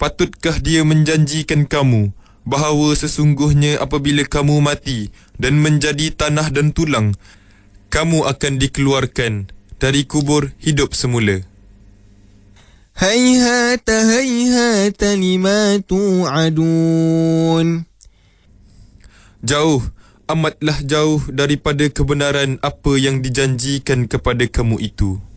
Patutkah dia menjanjikan kamu bahawa sesungguhnya apabila kamu mati dan menjadi tanah dan tulang, kamu akan dikeluarkan dari kubur hidup semula? هيهات هيهات لما توعدون. Jauh, amatlah jauh daripada kebenaran apa yang dijanjikan kepada kamu itu.